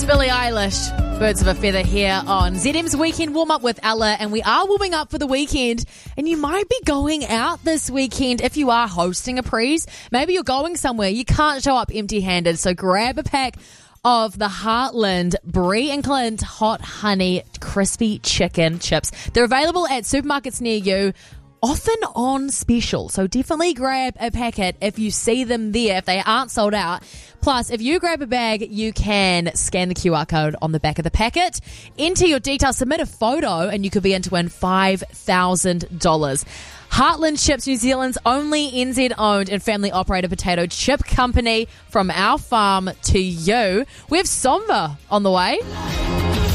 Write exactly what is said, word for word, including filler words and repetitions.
Billie Eilish, Birds of a Feather here on Z M's Weekend Warm-Up with Ella, and we are warming up for the weekend, and you might be going out this weekend if you are hosting a prees. Maybe you're going somewhere. You can't show up empty-handed, so grab a pack of the Heartland Brie and Clint Hot Honey Crispy Chicken Chips. They're available at supermarkets near you, often on special, so definitely grab a packet if you see them there, if they aren't sold out. Plus, if you grab a bag, you can scan the Q R code on the back of the packet, enter your details, submit a photo, and you could be in to win five thousand dollars. Heartland Chips, New Zealand's only N Z-owned and family-operated potato chip company. From our farm to you. We have Somva on the way.